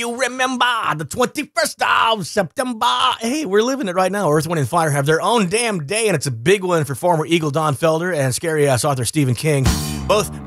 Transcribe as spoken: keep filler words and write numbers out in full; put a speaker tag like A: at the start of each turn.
A: You remember the twenty-first of September. Hey, we're living it right now. Earth, Wind, and Fire have their own damn day, and it's a big one for former Eagle Don Felder and scary-ass author Stephen King. Both